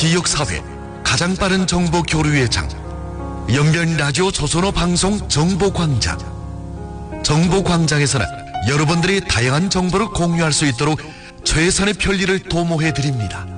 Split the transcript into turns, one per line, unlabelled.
지역사회 가장 빠른 정보 교류의 장, 연변라디오 조선어 방송 정보광장. 정보광장에서는 여러분들이 다양한 정보를 공유할 수 있도록 최선의 편리를 도모해 드립니다.